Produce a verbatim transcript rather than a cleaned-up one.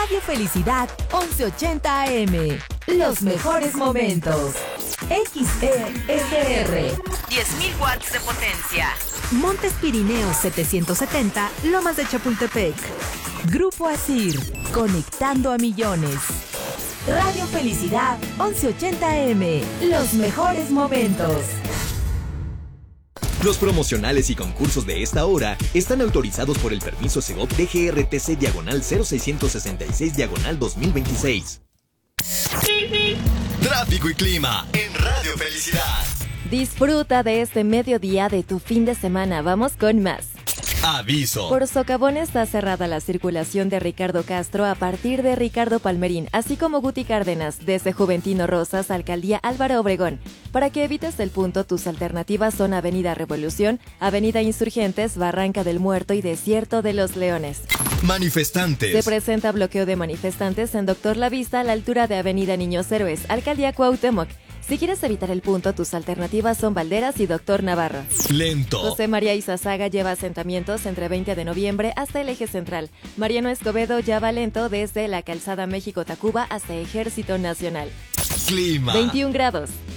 Radio Felicidad once ochenta A M. Los mejores momentos. X E S R. diez mil watts de potencia. Montes Pirineos setecientos setenta, Lomas de Chapultepec. Grupo Asir, conectando a millones. Radio Felicidad once ochenta A M. Los mejores momentos. Los promocionales y concursos de esta hora están autorizados por el permiso Segov D G R T C diagonal cero seiscientos sesenta y seis diagonal dos mil veintiséis. Tráfico y clima en Radio Felicidad. Disfruta de este mediodía de tu fin de semana. Vamos con más. Aviso. Por socavón está cerrada la circulación de Ricardo Castro a partir de Ricardo Palmerín, así como Guti Cárdenas, desde Juventino Rosas, Alcaldía Álvaro Obregón. Para que evites el punto, tus alternativas son Avenida Revolución, Avenida Insurgentes, Barranca del Muerto y Desierto de los Leones. Manifestantes. Se presenta bloqueo de manifestantes en Doctor La Vista a la altura de Avenida Niños Héroes, Alcaldía Cuauhtémoc. Si quieres evitar el punto, tus alternativas son Valderas y Doctor Navarro. Lento. José María Izazaga lleva asentamientos entre veinte de noviembre hasta el Eje Central. Mariano Escobedo ya va lento desde la calzada México-Tacuba hasta Ejército Nacional. Clima. veintiún grados.